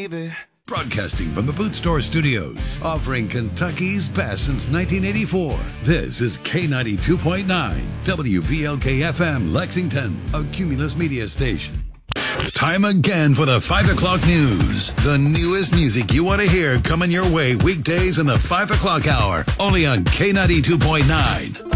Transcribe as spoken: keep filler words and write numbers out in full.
baby. Broadcasting from the Boot Store Studios, offering Kentucky's best since nineteen eighty-four. This is K ninety-two point nine, W V L K F M, Lexington, a Cumulus media station. Time again for the five o'clock news. The newest music you want to hear coming your way weekdays in the five o'clock hour, only on K ninety-two point nine.